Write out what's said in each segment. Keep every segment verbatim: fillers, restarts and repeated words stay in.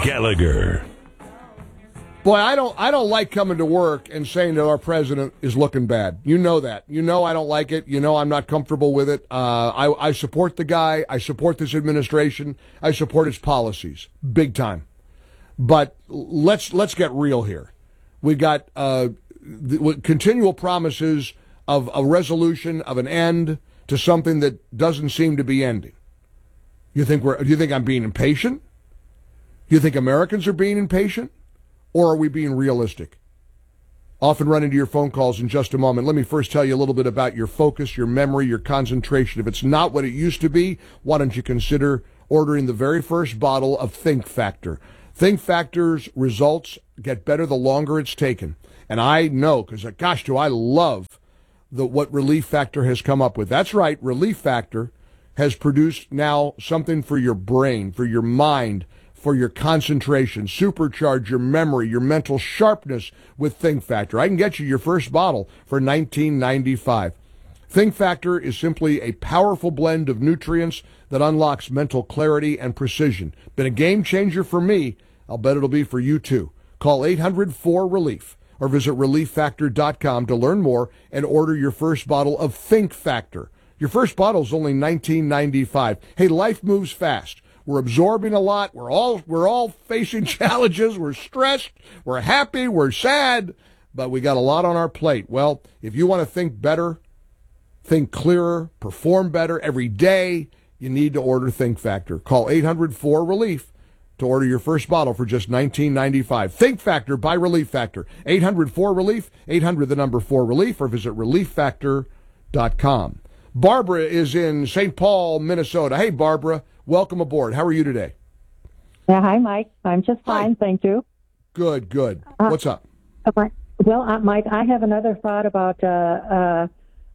Gallagher. Boy, I don't I don't like coming to work and saying that our president is looking bad. You know that. You know I don't like it. You know I'm not comfortable with it. Uh, I, I support the guy. I support this administration. I support its policies. Big time. But let's let's get real here. We got uh, the, continual promises of a resolution, of an end to something that doesn't seem to be ending. You think we're? Do you think I'm being impatient? Do you think Americans are being impatient? Or are we being realistic? Often run into your phone calls in just a moment. Let me first tell you a little bit about your focus, your memory, your concentration. If it's not what it used to be, why don't you consider ordering the very first bottle of Think Factor? Think Factor's results get better the longer it's taken. And I know, because gosh, do I love the what Relief Factor has come up with. That's right, Relief Factor has produced now something for your brain, for your mind, for your concentration, supercharge your memory, your mental sharpness with Think Factor. I can get you your first bottle for nineteen ninety-five. Think Factor is simply a powerful blend of nutrients that unlocks mental clarity and precision. Been a game changer for me. I'll bet it'll be for you too. Call eight hundred four relief or visit relief factor dot com to learn more and order your first bottle of Think Factor. Your first bottle is only nineteen ninety-five. Hey, life moves fast. We're absorbing a lot. We're all we're all facing challenges. We're stressed. We're happy. We're sad. But we got a lot on our plate. Well, if you want to think better, think clearer, perform better every day, you need to order Think Factor. Call eight hundred four relief to order your first bottle for just nineteen ninety-five. Think Factor by Relief Factor. eight hundred four relief, eight hundred the number four relief, or visit relief factor dot com. Barbara is in Saint Paul, Minnesota. Hey, Barbara. Welcome aboard. How are you today? Yeah, hi, Mike. I'm just fine, Hi. thank you. Good, good. Uh, What's up? Uh, well, uh, Mike, I have another thought about uh, uh,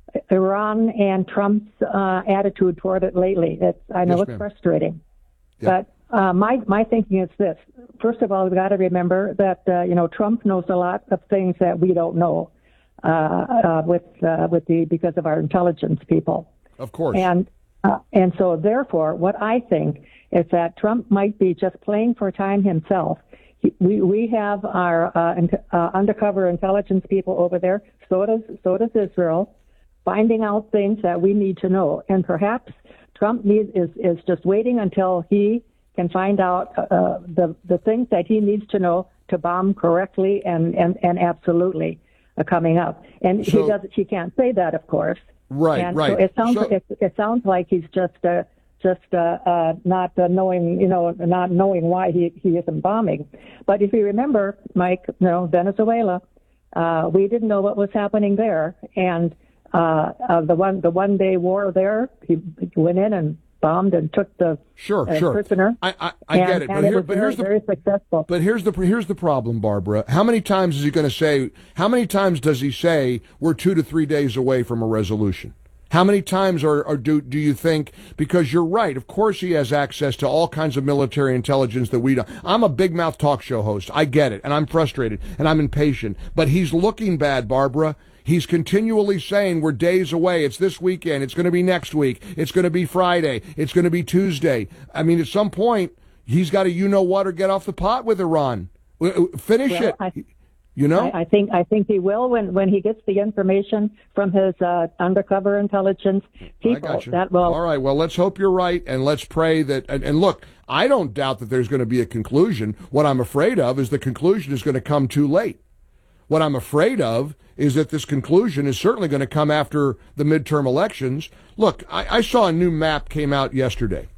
Iran and Trump's uh, attitude toward it lately. It's, I know Yes, it's ma'am. frustrating, Yeah. but uh, my my thinking is this: first of all, we've got to remember that uh, you know Trump knows a lot of things that we don't know uh, uh, with uh, with the because of our intelligence people. Of course. And uh, and so therefore, what I think is that Trump might be just playing for time himself. He, we we have our uh, in, uh, undercover intelligence people over there. So does so does Israel, finding out things that we need to know. And perhaps Trump needs is is just waiting until he can find out uh, the the things that he needs to know to bomb correctly and and and absolutely uh, coming up. And So- he does he can't say that, of course. Right, and right. So it sounds So- it, it sounds like he's just uh, just uh, uh, not uh, knowing, you know, not knowing why he, he isn't bombing. But if you remember, Mike, you know, Venezuela, uh, we didn't know what was happening there, and uh, uh, the one the one day war there, he went in and bombed and took the Sure, uh, sure. prisoner. I, I, I and, get it. and But, it here, was but very, here's the very successful. But here's the here's the problem, Barbara. How many times is he going to say? How many times does he say we're two to three days away from a resolution? How many times are, are do do you think? Because you're right. Of course, he has access to all kinds of military intelligence that we don't. I'm a big mouth talk show host. I get it, and I'm frustrated and I'm impatient. But he's looking bad, Barbara. He's continually saying we're days away. It's this weekend. It's going to be next week. It's going to be Friday. It's going to be Tuesday. I mean, at some point, he's got to, you know what, or get off the pot with Iran. Finish Well, it. I, you know? I, I think I think he will when, when he gets the information from his uh, undercover intelligence people. I got you. That will. All right. Well, let's hope you're right, and let's pray that. And, and look, I don't doubt that there's going to be a conclusion. What I'm afraid of is the conclusion is going to come too late. What I'm afraid of is that this conclusion is certainly going to come after the midterm elections. Look, I, I saw a new map came out yesterday.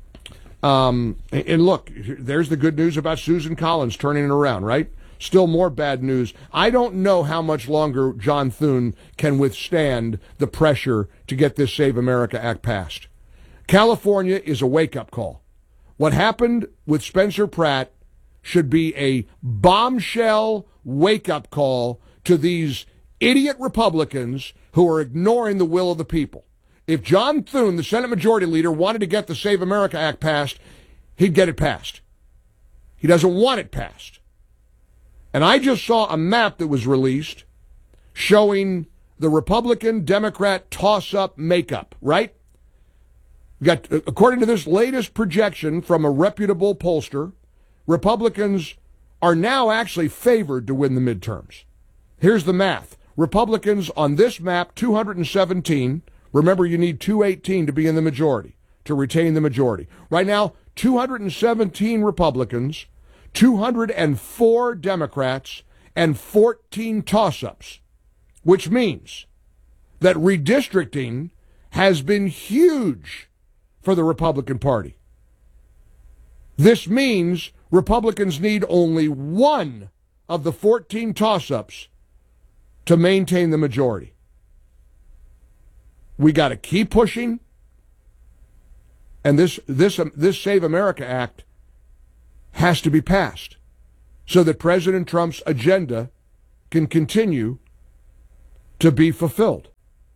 Um, and, and look, there's the good news about Susan Collins turning it around, right? Still more bad news. I don't know how much longer John Thune can withstand the pressure to get this Save America Act passed. California is a wake-up call. What happened with Spencer Pratt should be a bombshell wake-up call to these idiot Republicans who are ignoring the will of the people. If John Thune, the Senate Majority Leader, wanted to get the Save America Act passed, he'd get it passed. He doesn't want it passed. And I just saw a map that was released showing the Republican-Democrat toss-up makeup, right? We got, according to this latest projection from a reputable pollster, Republicans are now actually favored to win the midterms. Here's the math. Republicans on this map, two hundred seventeen. Remember, you need two eighteen to be in the majority, to retain the majority. Right now, two hundred seventeen Republicans, two hundred four Democrats, and fourteen toss-ups, which means that redistricting has been huge for the Republican Party. This means Republicans need only one of the fourteen toss-ups to maintain the majority. We got to keep pushing, and this this um, this Save America Act has to be passed so that President Trump's agenda can continue to be fulfilled.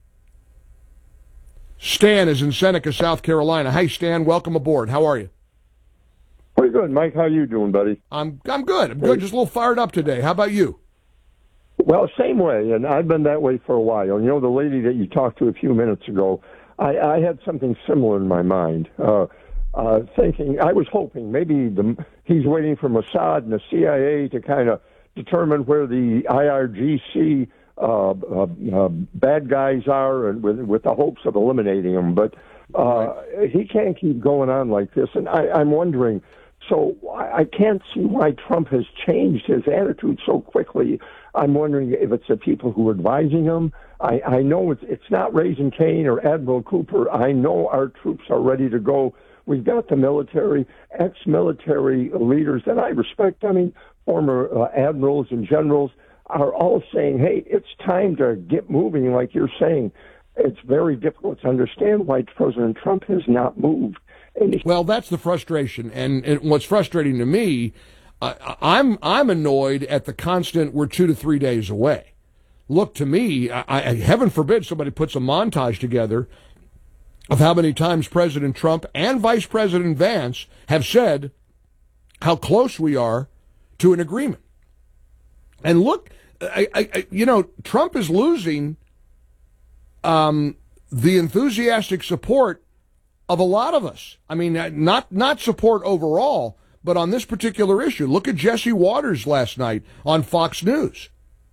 Stan is in Seneca, South Carolina. Hey, Stan, welcome aboard. How are you? Pretty good, Mike. How you doing, buddy? I'm I'm good. I'm good. Just a little fired up today. How about you? Well, same way, and I've been that way for a while. You know, the lady that you talked to a few minutes ago, I, I had something similar in my mind. Uh, uh, thinking, I was hoping maybe the, he's waiting for Mossad and the C I A to kind of determine where the I R G C uh, uh, uh, bad guys are, and with, with the hopes of eliminating them. But uh, he can't keep going on like this, and I, I'm wondering. So I can't see why Trump has changed his attitude so quickly. I'm wondering if it's the people who are advising him. I, I know it's, it's not Raising Cane or Admiral Cooper. I know our troops are ready to go. We've got the military, ex-military leaders that I respect. I mean, former uh, admirals and generals are all saying, hey, it's time to get moving, like you're saying. It's very difficult to understand why President Trump has not moved. Well, that's the frustration, and, and what's frustrating to me, uh, I'm I'm annoyed at the constant we're two to three days away. Look, to me, I, I, heaven forbid somebody puts a montage together of how many times President Trump and Vice President Vance have said how close we are to an agreement. And look, I, I, you know, Trump is losing um, the enthusiastic support of a lot of us. I mean, not not support overall, but on this particular issue. Look at Jesse Waters last night on Fox News.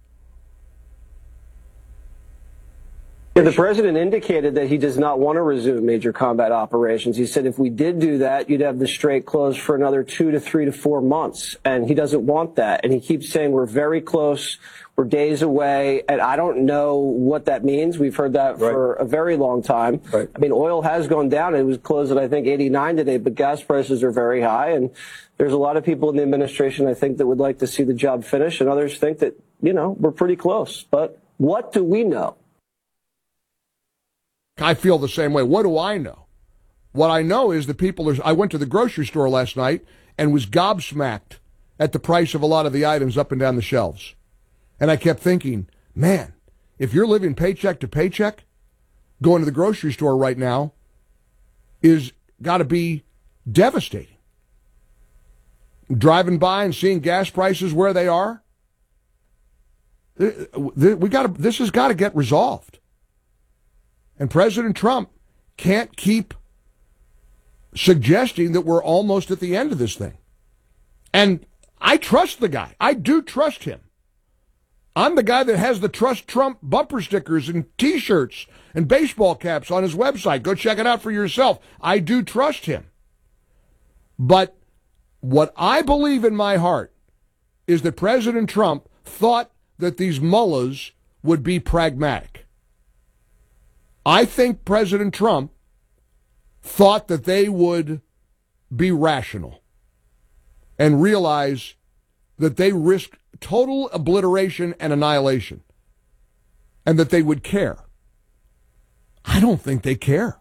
Yeah, the president indicated that he does not want to resume major combat operations. He said if we did do that, you'd have the Strait closed for another two to three to four months. And he doesn't want that. And he keeps saying we're very close. We're days away, and I don't know what that means. We've heard that right. for a very long time. Right. I mean, oil has gone down. It was closed at, I think, eighty-nine today, but gas prices are very high, and there's a lot of people in the administration, I think, that would like to see the job finish, and others think that, you know, we're pretty close. But what do we know? I feel the same way. What do I know? What I know is that people are... I went to the grocery store last night and was gobsmacked at the price of a lot of the items up and down the shelves. And I kept thinking, man, if you're living paycheck to paycheck, going to the grocery store right now is got to be devastating. Driving by and seeing gas prices where they are, we got to. This has got to get resolved. And President Trump can't keep suggesting that we're almost at the end of this thing. And I trust the guy. I do trust him. I'm the guy that has the Trust Trump bumper stickers and T-shirts and baseball caps on his website. Go check it out for yourself. I do trust him. But what I believe in my heart is that President Trump thought that these mullahs would be pragmatic. I think President Trump thought that they would be rational and realize that they risked total obliteration and annihilation, and that they would care. I don't think they care.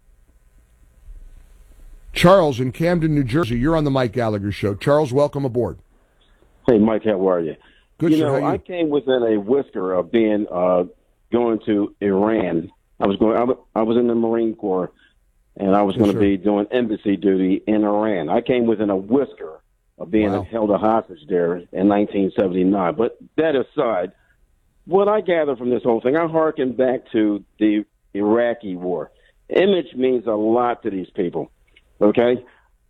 Charles in Camden, New Jersey, you're on the Mike Gallagher Show. Charles, welcome aboard. Hey, Mike, how are you? Good, you sir. know, How are you? I came within a whisker of being uh, going to Iran. I was going. I was, I was in the Marine Corps, and I was Yes, going to sir. be doing embassy duty in Iran. I came within a whisker of being Wow. held a hostage there in nineteen seventy-nine. But that aside, what I gather from this whole thing, I hearken back to the Iraqi war. Image means a lot to these people, okay?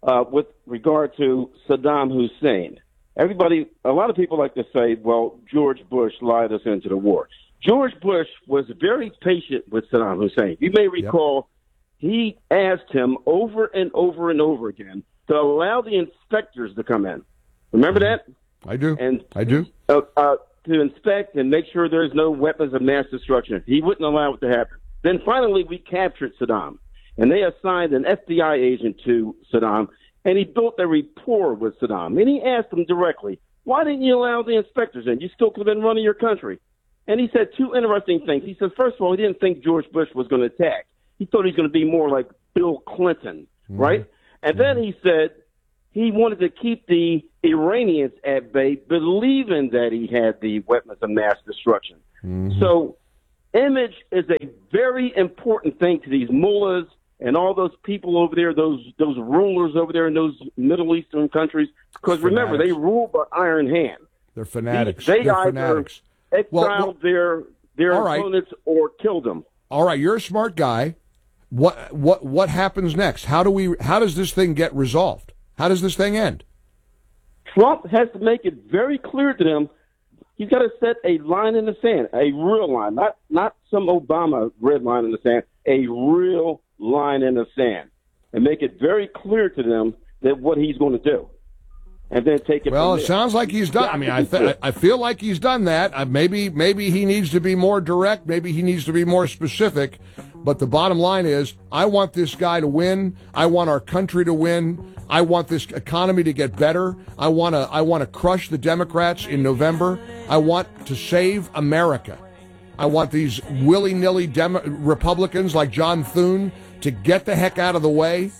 uh, with regard to Saddam Hussein. Everybody, a lot of people like to say, well, George Bush lied us into the war. George Bush was very patient with Saddam Hussein. You may recall yep. he asked him over and over and over again to allow the inspectors to come in. Remember that? I do. And I do. Uh, uh, to inspect and make sure there's no weapons of mass destruction. He wouldn't allow it to happen. Then finally we captured Saddam, and they assigned an F B I agent to Saddam, and he built a rapport with Saddam. And he asked him directly, why didn't you allow the inspectors in? You still could have been running your country. And he said two interesting things. He said, first of all, he didn't think George Bush was going to attack. He thought he was going to be more like Bill Clinton, mm-hmm. right? And mm-hmm. then he said he wanted to keep the Iranians at bay, believing that he had the weapons of mass destruction. Mm-hmm. So image is a very important thing to these mullahs and all those people over there, those those rulers over there in those Middle Eastern countries. Because remember, they rule by iron hand. They're fanatics. They, they They're either fanatics. exiled well, well, their their right. opponents or killed them. All right, you're a smart guy. What what what happens next? How do we? How does this thing get resolved? How does this thing end? Trump has to make it very clear to them. He's got to set a line in the sand, a real line, not not some Obama red line in the sand, a real line in the sand, and make it very clear to them that what he's going to do, and then take it. Well, from it there. sounds like he's done. I mean, I th- I feel like he's done that. Uh, maybe maybe he needs to be more direct. Maybe he needs to be more specific. But the bottom line is, I want this guy to win. I want our country to win. I want this economy to get better. I want to I want to crush the Democrats in November. I want to save America. I want these willy-nilly Demo- Republicans like John Thune to get the heck out of the way.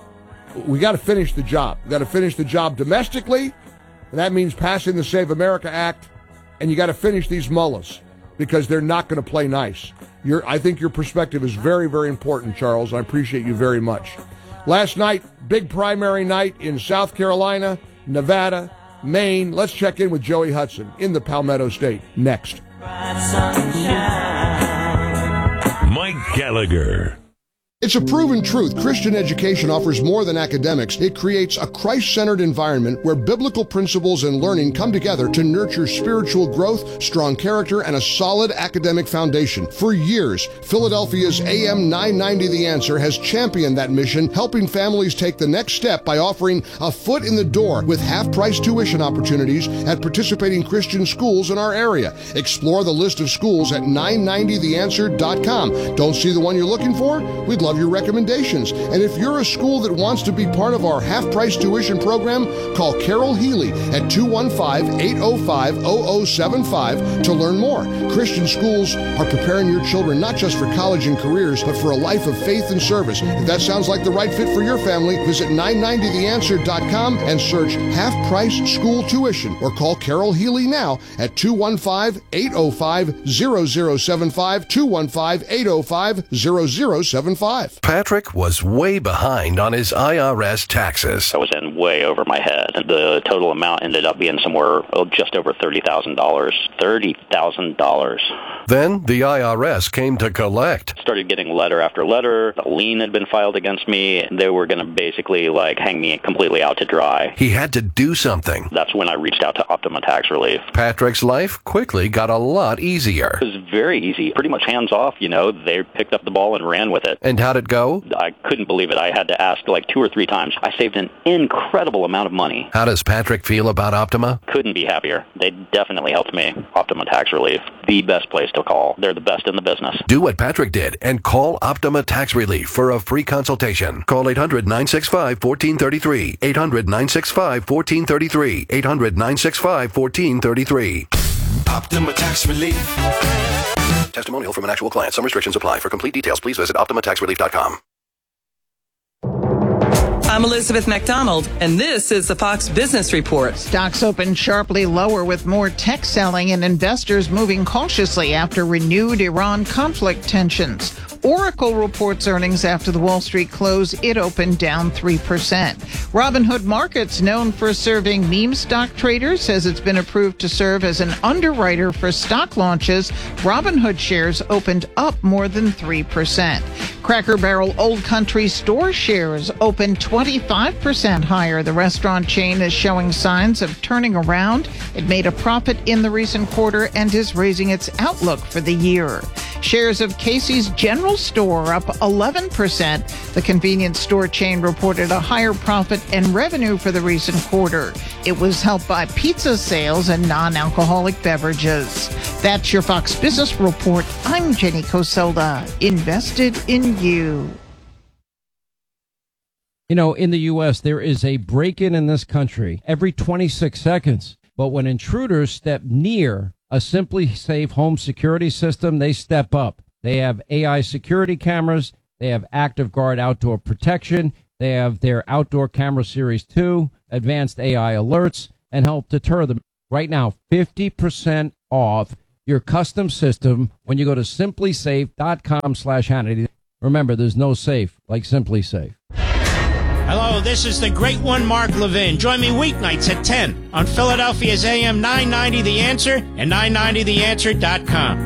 We got to finish the job. We got to finish the job domestically, and that means passing the Save America Act. And you got to finish these mullahs because they're not going to play nice. Your, I think your perspective is very, very important, Charles. I appreciate you very much. Last night, big primary night in South Carolina, Nevada, Maine. Let's check in with Joey Hudson in the Palmetto State next. Mike Gallagher. It's a proven truth. Christian education offers more than academics. It creates a Christ-centered environment where biblical principles and learning come together to nurture spiritual growth, strong character, and a solid academic foundation. For years, Philadelphia's A M nine ninety The Answer has championed that mission, helping families take the next step by offering a foot in the door with half-price tuition opportunities at participating Christian schools in our area. Explore the list of schools at nine ninety the answer dot com. Don't see the one you're looking for? We'd love your recommendations. And if you're a school that wants to be part of our half-price tuition program, call Carol Healy at two one five, eight oh five, oh oh seven five to learn more. Christian schools are preparing your children not just for college and careers, but for a life of faith and service. If that sounds like the right fit for your family, visit nine ninety the answer dot com and search half-price school tuition, or call Carol Healy now at two one five, eight oh five, oh oh seven five, two one five, eight oh five, oh oh seven five. Patrick was way behind on his I R S taxes. I was in way over my head. The total amount ended up being somewhere oh, just over thirty thousand dollars. thirty thousand dollars. Then the I R S came to collect. Started getting letter after letter. A lien had been filed against me. They were going to basically like hang me completely out to dry. He had to do something. That's when I reached out to Optima Tax Relief. Patrick's life quickly got a lot easier. It was very easy. Pretty much hands off, you know. They picked up the ball and ran with it. And how'd it go? I couldn't believe it. I had to ask like two or three times. I saved an incredible amount of money. How does Patrick feel about Optima? Couldn't be happier. They definitely helped me. Optima Tax Relief, the best place to call. They're the best in the business. Do what Patrick did and call Optima Tax Relief for a free consultation. Call eight hundred, nine six five, one four three three. eight hundred, nine six five, one four three three. eight hundred, nine six five, one four three three. Optima Tax Relief. Testimonial from an actual client. Some restrictions apply. For complete details, please visit optima tax relief dot com. I'm Elizabeth McDonald, and this is the Fox Business Report. Stocks opened sharply lower with more tech selling and investors moving cautiously after renewed Iran conflict tensions. Oracle reports earnings after the Wall Street close. It opened down three percent. Robinhood Markets, known for serving meme stock traders, says it's been approved to serve as an underwriter for stock launches. Robinhood shares opened up more than three percent. Cracker Barrel Old Country Store shares opened twenty-five percent higher. The restaurant chain is showing signs of turning around. It made a profit in the recent quarter and is raising its outlook for the year. Shares of Casey's General Store up eleven percent. The convenience store chain reported a higher profit and revenue for the recent quarter. It was helped by pizza sales and non-alcoholic beverages. That's your Fox Business Report. I'm Jenny Coselda. Invested in you. You know, in the U S, there is a break-in in this country every twenty-six seconds. But when intruders step near a Simply Safe home security system, they step up. They have A I security cameras. They have Active Guard outdoor protection. They have their Outdoor Camera Series two, advanced A I alerts, and help deter them. Right now, fifty percent off your custom system when you go to simplysafe.com slash Hannity. Remember, there's no safe like Simply Safe. Hello, this is the great one, Mark Levin. Join me weeknights at ten on Philadelphia's A M nine ninety The Answer and nine ninety the answer dot com.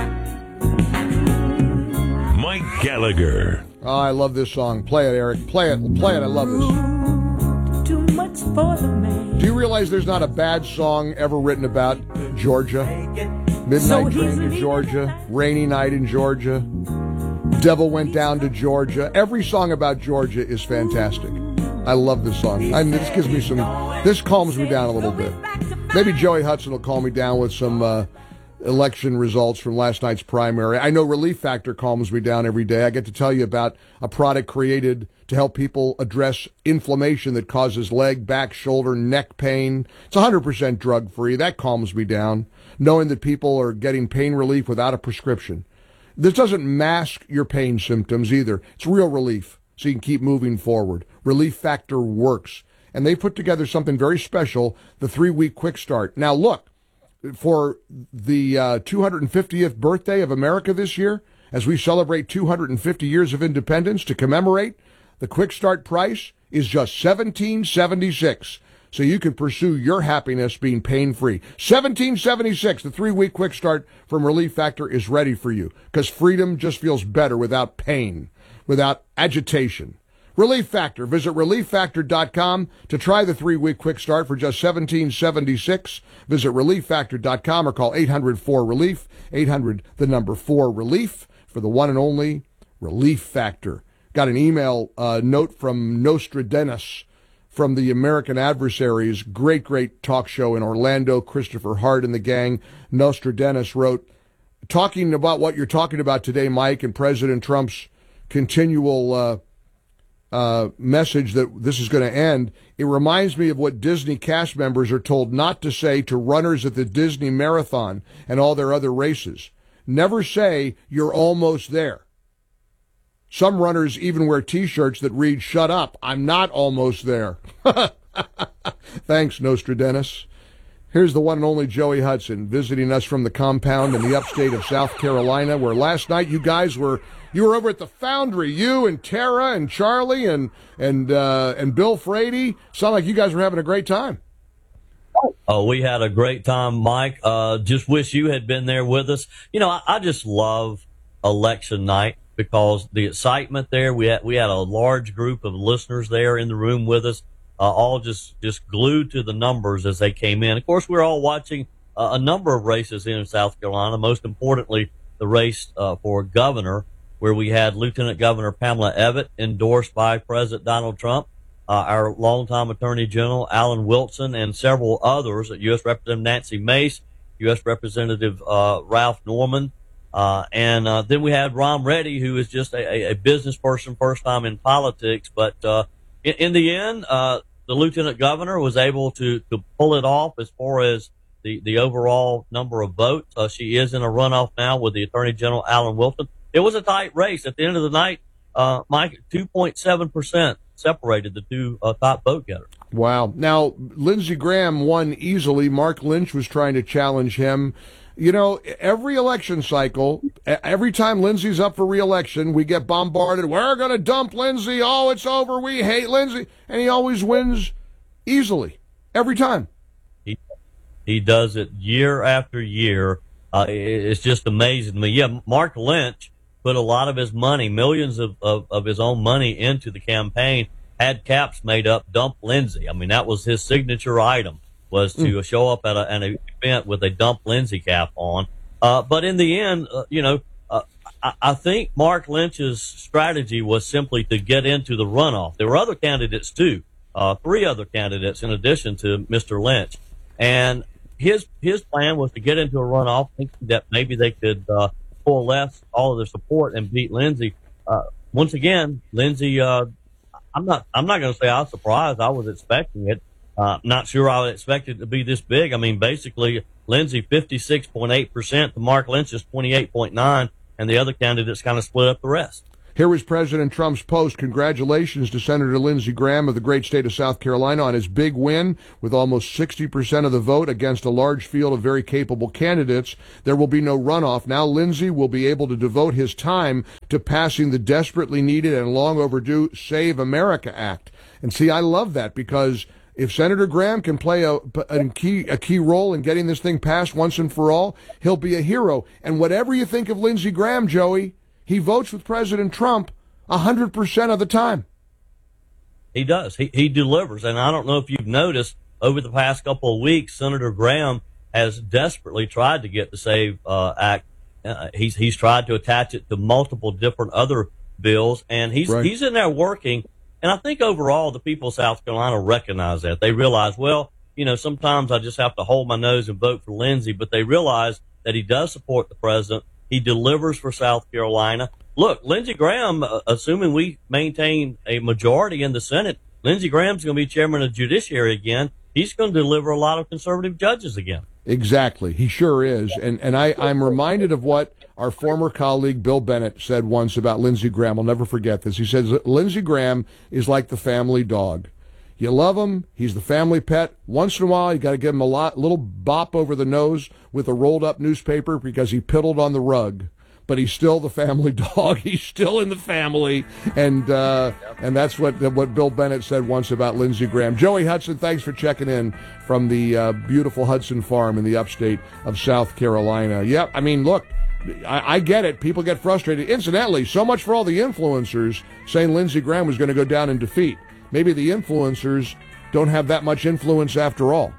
Mike Gallagher. Oh, I love this song. Play it, Eric. Play it. Play it. I love this. Too much for the man. Do you realize there's not a bad song ever written about Georgia? Midnight Train to Georgia, Rainy Night in Georgia, Devil Went Down to Georgia. Every song about Georgia is fantastic. I love this song. I mean, this gives me some, this calms me down a little bit. Maybe Joey Hudson will calm me down with some uh, election results from last night's primary. I know Relief Factor calms me down every day. I get to tell you about a product created to help people address inflammation that causes leg, back, shoulder, neck pain. It's one hundred percent drug-free. That calms me down, knowing that people are getting pain relief without a prescription. This doesn't mask your pain symptoms either. It's real relief, so you can keep moving forward. Relief Factor works. And they put together something very special, the three-week quick start. Now, look, for the uh, two hundred fiftieth birthday of America this year, as we celebrate two hundred fifty years of independence to commemorate, the quick start price is just seventeen seventy-six. So you can pursue your happiness being pain-free. seventeen seventy-six, the three-week quick start from Relief Factor is ready for you, because freedom just feels better without pain, without agitation. Relief Factor. Visit relief factor dot com to try the three-week quick start for just seventeen seventy-six. Visit relief factor dot com or call eight hundred four relief, eight hundred, the number four relief, for the one and only Relief Factor. Got an email uh, note from Nostradamus from the American Adversaries. Great, great talk show in Orlando. Christopher Hart and the gang. Nostradamus wrote, talking about what you're talking about today, Mike, and President Trump's continual uh, uh, message that this is going to end, it reminds me of what Disney cast members are told not to say to runners at the Disney Marathon and all their other races. Never say you're almost there. Some runners even wear T-shirts that read, "Shut up, I'm not almost there." Thanks, Nostradamus. Here's the one and only Joey Hudson visiting us from the compound in the upstate of South Carolina, where last night you guys were you were over at the Foundry. You and Tara and Charlie and and uh, and Bill Frady. Sound like you guys were having a great time. Oh, we had a great time, Mike. Uh, just wish you had been there with us. You know, I, I just love election night, because the excitement there, we had, we had a large group of listeners there in the room with us, uh, all just, just glued to the numbers as they came in. Of course, we're all watching uh, a number of races in South Carolina, most importantly, the race uh, for governor, where we had Lieutenant Governor Pamela Ebbett endorsed by President Donald Trump, uh, our longtime Attorney General Alan Wilson, and several others, U S Representative Nancy Mace, U S Representative uh, Ralph Norman, Uh, and uh, then we had Ron Reddy, who is just a, a business person, first time in politics. But uh, in, in the end, uh, the lieutenant governor was able to, to pull it off as far as the, the overall number of votes. Uh, she is in a runoff now with the Attorney General Alan Wilson. It was a tight race. At the end of the night, uh, Mike, two point seven percent separated the two uh, top vote getters. Wow. Now, Lindsey Graham won easily. Mark Lynch was trying to challenge him. You know, every election cycle, every time Lindsey's up for re-election, we get bombarded. We're going to dump Lindsey. Oh, it's over. We hate Lindsey. And he always wins easily, every time. He, he does it year after year. Uh, it, it's just amazing to me. Yeah, Mark Lynch put a lot of his money, millions of, of, of his own money into the campaign, had caps made up, dump Lindsey. I mean, that was his signature item, was to mm. show up at, a, at an event with a dump Lindsey cap on. Uh, but in the end, uh, you know, uh, I, I think Mark Lynch's strategy was simply to get into the runoff. There were other candidates, too, uh, three other candidates in addition to Mister Lynch. And his his plan was to get into a runoff, thinking that maybe they could uh, coalesce all of their support and beat Lindsey. Uh, once again, Lindsey, uh, I'm not I'm not going to say I was surprised. I was expecting it. Uh, not sure I would expect it to be this big. I mean, basically, Lindsey fifty-six point eight percent to Mark Lynch's twenty-eight point nine, and the other candidates kind of split up the rest. Here was President Trump's post. Congratulations to Senator Lindsey Graham of the great state of South Carolina on his big win with almost sixty percent of the vote against a large field of very capable candidates. There will be no runoff. Now Lindsey will be able to devote his time to passing the desperately needed and long overdue Save America Act. And see, I love that, because if Senator Graham can play a, a key a key role in getting this thing passed once and for all, he'll be a hero. And whatever you think of Lindsey Graham, Joey, he votes with President Trump one hundred percent of the time. He does. He, he delivers. And I don't know if you've noticed, over the past couple of weeks, Senator Graham has desperately tried to get the SAVE uh, Act. Uh, he's he's tried to attach it to multiple different other bills, and he's right. he's in there working. And I think overall the people of South Carolina recognize that. They realize, well, you know, sometimes I just have to hold my nose and vote for Lindsey, but they realize that he does support the president. He delivers for South Carolina. Look, Lindsey Graham, uh, assuming we maintain a majority in the Senate, Lindsey Graham's going to be chairman of the Judiciary again. He's going to deliver a lot of conservative judges again. Exactly. He sure is. And and I, I'm reminded of what our former colleague Bill Bennett said once about Lindsey Graham. I'll never forget this. He says, Lindsey Graham is like the family dog. You love him. He's the family pet. Once in a while, you got to give him a lot, little bop over the nose with a rolled up newspaper because he piddled on the rug. But he's still the family dog. He's still in the family, and uh, and that's what what Bill Bennett said once about Lindsey Graham. Joey Hudson, thanks for checking in from the uh, beautiful Hudson Farm in the upstate of South Carolina. Yep, I mean, look, I, I get it. People get frustrated. Incidentally, so much for all the influencers saying Lindsey Graham was going to go down in defeat. Maybe the influencers don't have that much influence after all.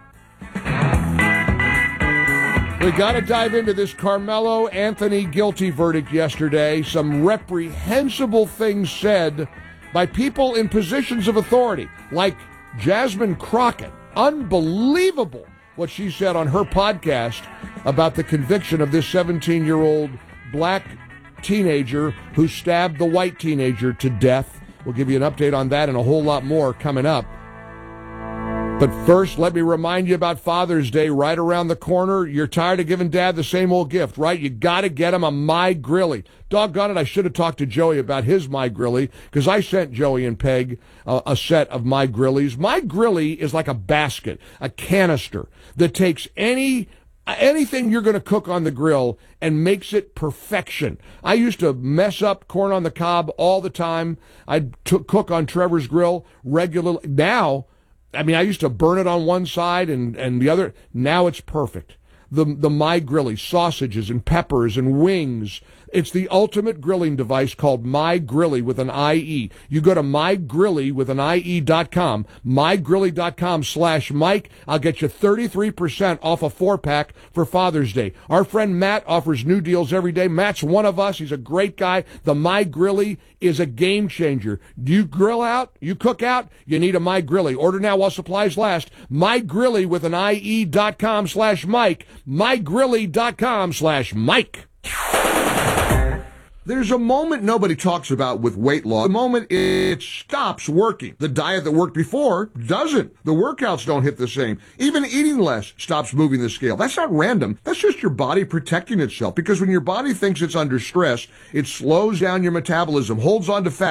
We got to dive into this Carmelo Anthony guilty verdict yesterday. Some reprehensible things said by people in positions of authority, like Jasmine Crockett. Unbelievable what she said on her podcast about the conviction of this seventeen-year-old black teenager who stabbed the white teenager to death. We'll give you an update on that and a whole lot more coming up. But first, let me remind you about Father's Day right around the corner. You're tired of giving Dad the same old gift, right? You got to get him a My Grilly. Doggone it, I should have talked to Joey about his My Grilly, because I sent Joey and Peg uh, a set of My Grillies. My Grilly is like a basket, a canister that takes any anything you're going to cook on the grill and makes it perfection. I used to mess up corn on the cob all the time. I'd t- cook on Trevor's grill regularly. Now, I mean, I used to burn it on one side and, and the other. Now it's perfect. The the My Grilly, sausages and peppers and wings. It's the ultimate grilling device called My Grilly with an I E. You go to My Grilly with an I E dot com, mygrilly.com slash Mike. I'll get you thirty-three percent off a four-pack for Father's Day. Our friend Matt offers new deals every day. Matt's one of us. He's a great guy. The My Grilly is a game changer. Do you grill out? You cook out? You need a My Grilly. Order now while supplies last. My Grilly with an I E dot com slash Mike. mygrilly.com slash Mike. There's a moment nobody talks about with weight loss. The moment it stops working. The diet that worked before doesn't. The workouts don't hit the same. Even eating less stops moving the scale. That's not random. That's just your body protecting itself. Because when your body thinks it's under stress, it slows down your metabolism, holds on to fat,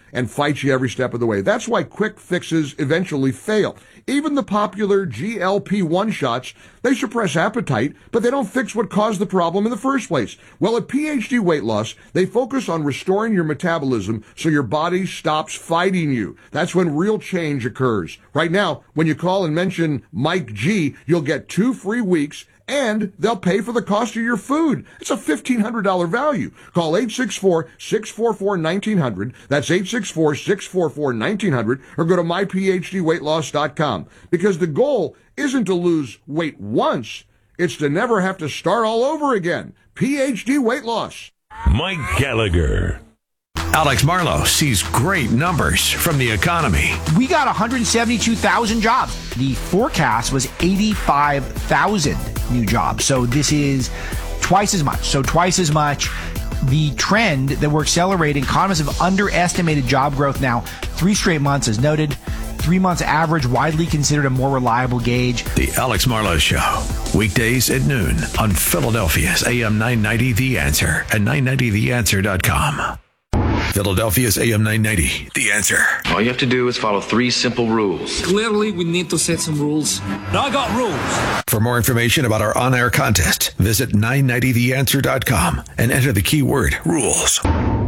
and fights you every step of the way. That's why quick fixes eventually fail. Even the popular G L P one shots, they suppress appetite, but they don't fix what caused the problem in the first place. Well, at P H D Weight Loss, they focus on restoring your metabolism so your body stops fighting you. That's when real change occurs. Right now, when you call and mention Mike G, you'll get two free weeks, and they'll pay for the cost of your food. It's a fifteen hundred dollars value. Call eight six four, six four four, one nine zero zero. That's eight six four, six four four, one nine zero zero, or go to my p h d weight loss dot com. Because the goal isn't to lose weight once, it's to never have to start all over again. P H D Weight Loss. Mike Gallagher. Alex Marlow sees great numbers from the economy. We got one hundred seventy-two thousand jobs. The forecast was eighty-five thousand new jobs. So this is twice as much. So twice as much. The trend that we're accelerating, economists have underestimated job growth now three straight months, as noted. Three months average, widely considered a more reliable gauge. The Alex Marlow Show, weekdays at noon on Philadelphia's A M nine ninety The Answer and nine ninety the answer dot com. Philadelphia's A M nine ninety, The Answer. All you have to do is follow three simple rules. Clearly, we need to set some rules. I got rules. For more information about our on-air contest, visit nine ninety the answer dot com and enter the keyword rules.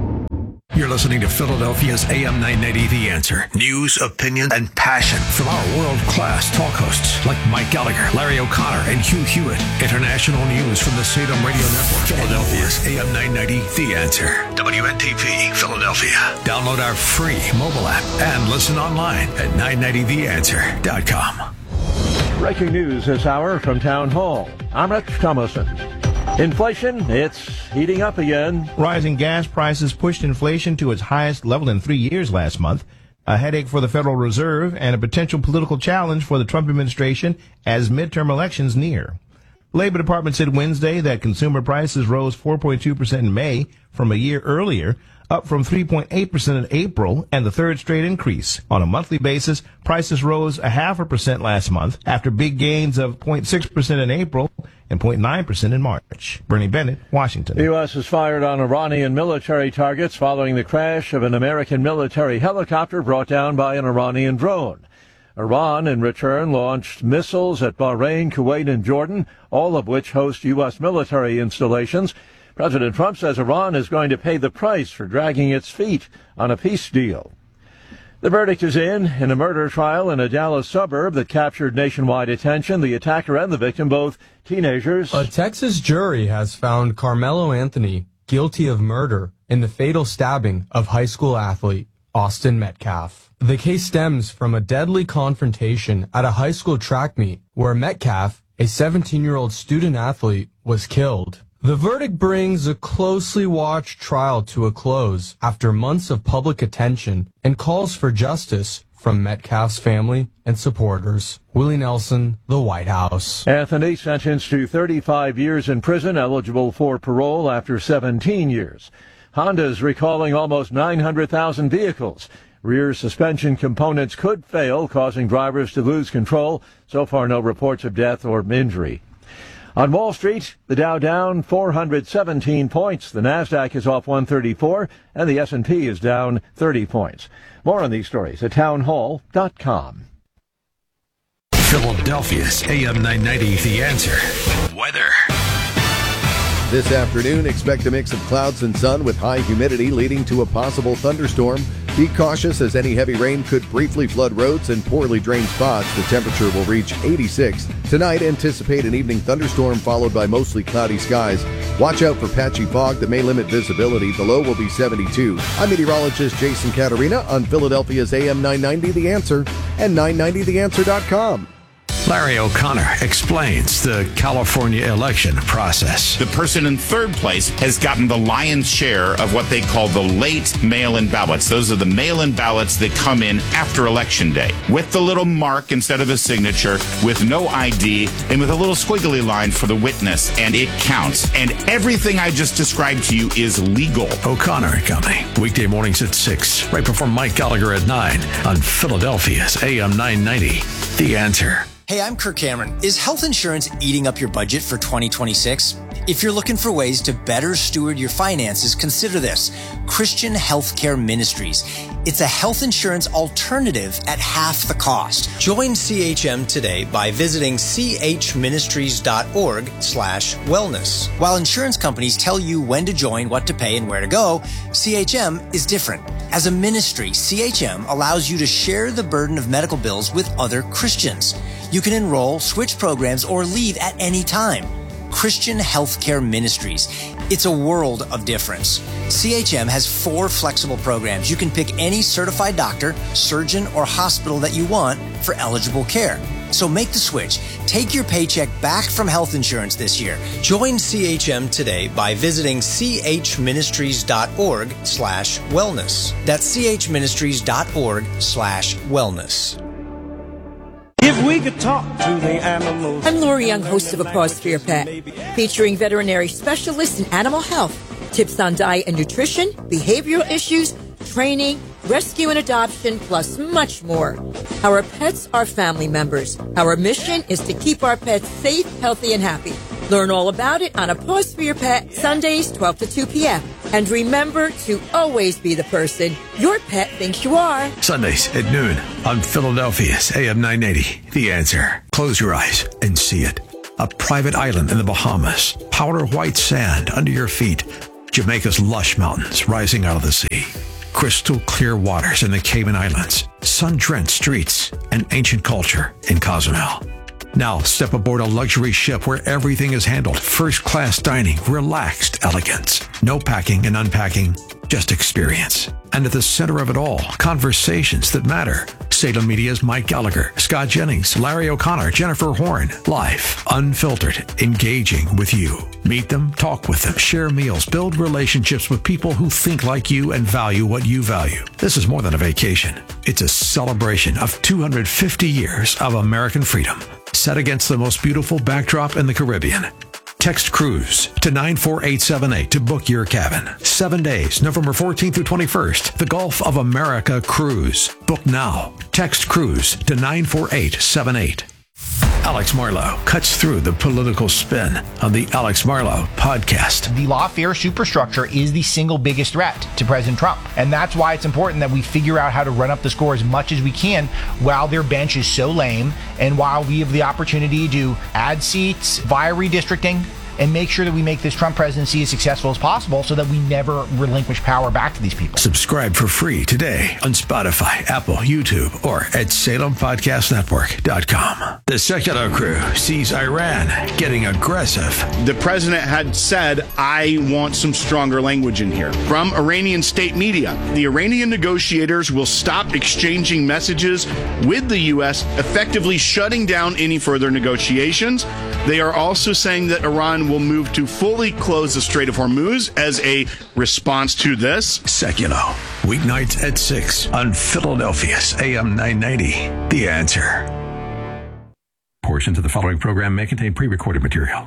You're listening to Philadelphia's A M nine ninety The Answer. News, opinion, and passion from our world-class talk hosts like Mike Gallagher, Larry O'Connor, and Hugh Hewitt. International news from the Salem Radio Network. Philadelphia's A M nine ninety The Answer. W N T P Philadelphia. Download our free mobile app and listen online at nine ninety the answer dot com. Breaking news this hour from Town Hall. I'm Rich Thomason. Inflation, it's heating up again. Rising gas prices pushed inflation to its highest level in three years last month. A headache for the Federal Reserve and a potential political challenge for the Trump administration as midterm elections near. Labor Department said Wednesday that consumer prices rose four point two percent in May from a year earlier, up from three point eight percent in April, and the third straight increase. On a monthly basis, prices rose a half a percent last month after big gains of zero point six percent in April and zero point nine percent in March. Bernie Bennett, Washington. The U S has fired on Iranian military targets following the crash of an American military helicopter brought down by an Iranian drone. Iran, in return, launched missiles at Bahrain, Kuwait, and Jordan, all of which host U S military installations. President Trump says Iran is going to pay the price for dragging its feet on a peace deal. The verdict is in in a murder trial in a Dallas suburb that captured nationwide attention. The attacker and the victim, both teenagers. A Texas jury has found Carmelo Anthony guilty of murder in the fatal stabbing of high school athlete Austin Metcalf. The case stems from a deadly confrontation at a high school track meet where Metcalf, a seventeen-year-old student athlete, was killed. The verdict brings a closely watched trial to a close after months of public attention and calls for justice from Metcalf's family and supporters. Willie Nelson, The White House. Anthony sentenced to thirty-five years in prison, eligible for parole after seventeen years. Honda's recalling almost nine hundred thousand vehicles. Rear suspension components could fail, causing drivers to lose control. So far, no reports of death or injury. On Wall Street, the Dow down four hundred seventeen points. The Nasdaq is off one thirty-four, and the S and P is down thirty points. More on these stories at town hall dot com. Philadelphia's A M nine ninety The Answer. Weather. This afternoon, expect a mix of clouds and sun with high humidity leading to a possible thunderstorm. Be cautious as any heavy rain could briefly flood roads and poorly drained spots. The temperature will reach eighty-six. Tonight, anticipate an evening thunderstorm followed by mostly cloudy skies. Watch out for patchy fog that may limit visibility. The low will be seventy-two. I'm meteorologist Jason Caterina on Philadelphia's A M nine ninety The Answer and nine ninety the answer dot com. Larry O'Connor explains the California election process. The person in third place has gotten the lion's share of what they call the late mail-in ballots. Those are the mail-in ballots that come in after Election Day with the little mark instead of a signature, with no I D, and with a little squiggly line for the witness, and it counts. And everything I just described to you is legal. O'Connor coming weekday mornings at six, right before Mike Gallagher at nine on Philadelphia's A M nine ninety. The Answer. Hey, I'm Kirk Cameron. Is health insurance eating up your budget for twenty twenty-six? If you're looking for ways to better steward your finances, consider this: Christian Healthcare Ministries. It's a health insurance alternative at half the cost. Join C H M today by visiting chministries.org slash wellness. While insurance companies tell you when to join, what to pay, and where to go, C H M is different. As a ministry, C H M allows you to share the burden of medical bills with other Christians. You can enroll, switch programs, or leave at any time. Christian Healthcare Ministries. It's a world of difference. C H M has four flexible programs. You can pick any certified doctor, surgeon, or hospital that you want for eligible care. So make the switch. Take your paycheck back from health insurance this year. Join C H M today by visiting chministries.org slash wellness. That's chministries.org slash wellness. If we could talk to the animals. I'm Lori Young, host of A Pause for Your Pet, featuring veterinary specialists in animal health, tips on diet and nutrition, behavioral issues, training, rescue and adoption, plus much more. Our pets are family members. Our mission is to keep our pets safe, healthy, and happy. Learn all about it on A Pause for Your Pet, Sundays, twelve to two p.m. And remember to always be the person your pet thinks you are. Sundays at noon on Philadelphia's A M nine eighty. The Answer. Close your eyes and see it. A private island in the Bahamas. Powder white sand under your feet. Jamaica's lush mountains rising out of the sea. Crystal clear waters in the Cayman Islands. Sun-drenched streets and ancient culture in Cozumel. Now step aboard a luxury ship where everything is handled. First-class dining, relaxed elegance. No packing and unpacking, just experience. And at the center of it all, conversations that matter. Salem Media's Mike Gallagher, Scott Jennings, Larry O'Connor, Jennifer Horn. Live, unfiltered, engaging with you. Meet them, talk with them, share meals, build relationships with people who think like you and value what you value. This is more than a vacation. It's a celebration of two hundred fifty years of American freedom, set against the most beautiful backdrop in the Caribbean. Text Cruise to nine four eight seven eight to book your cabin. Seven days, November fourteenth through twenty-first. The Gulf of America Cruise. Book now. Text Cruise to nine four eight seven eight. Alex Marlow cuts through the political spin on the Alex Marlow podcast. The lawfare superstructure is the single biggest threat to President Trump. And that's why it's important that we figure out how to run up the score as much as we can while their bench is so lame and while we have the opportunity to add seats via redistricting and make sure that we make this Trump presidency as successful as possible so that we never relinquish power back to these people. Subscribe for free today on Spotify, Apple, YouTube, or at Salem Podcast Network dot com. The secular crew sees Iran getting aggressive. The president had said, I want some stronger language in here. From Iranian state media, the Iranian negotiators will stop exchanging messages with the U S, effectively shutting down any further negotiations. They are also saying that Iran will move to fully close the Strait of Hormuz as a response to this. Secular, weeknights at six on Philadelphia's A M nine ninety. The Answer. Portions of the following program may contain pre-recorded material.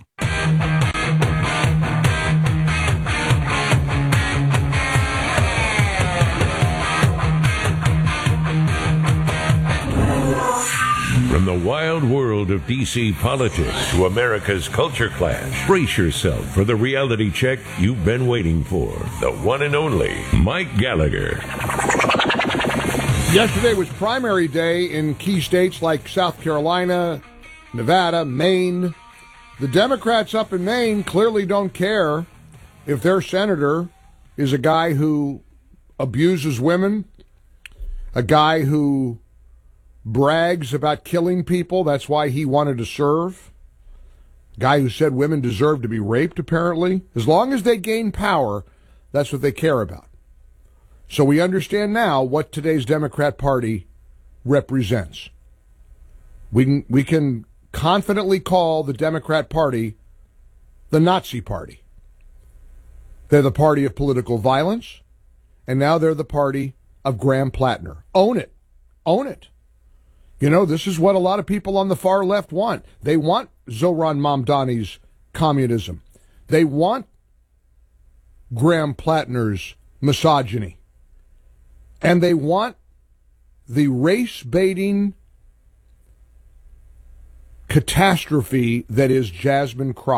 From the wild world of D C politics to America's culture clash, brace yourself for the reality check you've been waiting for. The one and only Mike Gallagher. Yesterday was primary day in key states like South Carolina, Nevada, Maine. The Democrats up in Maine clearly don't care if their senator is a guy who abuses women, a guy who brags about killing people. That's why he wanted to serve. Guy who said women deserve to be raped, apparently. As long as they gain power, that's what they care about. So we understand now what today's Democrat Party represents. We can, we can confidently call the Democrat Party the Nazi Party. They're the party of political violence, and now they're the party of Graham Plattner. Own it. Own it. You know, this is what a lot of people on the far left want. They want Zohran Mamdani's communism. They want Graham Plattner's misogyny. And they want the race-baiting catastrophe that is Jasmine Crockett.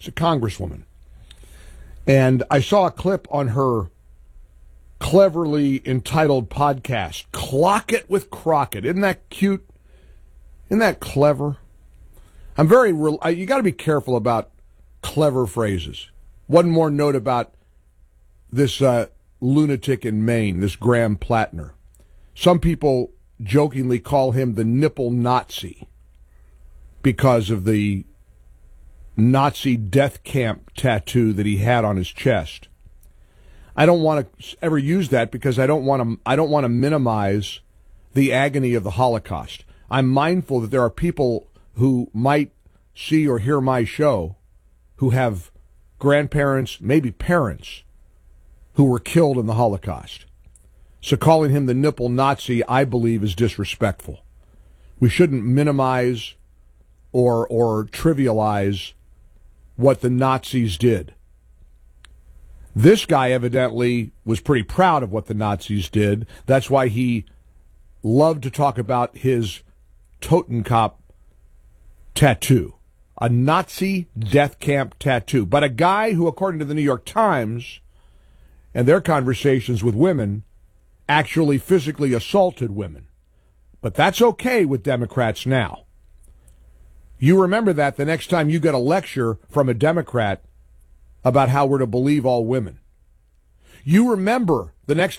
She's a congresswoman. And I saw a clip on her cleverly entitled podcast, Clock It with Crockett. Isn't that cute? Isn't that clever? I'm very, re- you got to be careful about clever phrases. One more note about this uh, lunatic in Maine, this Graham Plattner. Some people jokingly call him the nipple Nazi because of the Nazi death camp tattoo that he had on his chest. I don't want to ever use that because I don't want to I don't want to minimize the agony of the Holocaust. I'm mindful that there are people who might see or hear my show who have grandparents, maybe parents, who were killed in the Holocaust. So calling him the nipple Nazi, I believe, is disrespectful. We shouldn't minimize or or trivialize what the Nazis did. This guy evidently was pretty proud of what the Nazis did. That's why he loved to talk about his Totenkopf tattoo, a Nazi death camp tattoo. But a guy who, according to the New York Times and their conversations with women, actually physically assaulted women. But that's okay with Democrats now. You remember that the next time you get a lecture from a Democrat about how we're to believe all women. You remember the next